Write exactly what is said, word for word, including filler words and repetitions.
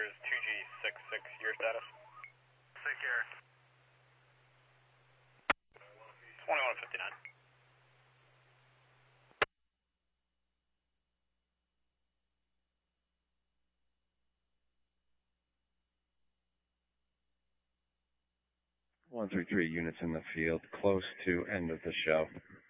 is two G six six, your status? Take care. twenty-one fifty-nine. one three three units in the field, close to end of the show.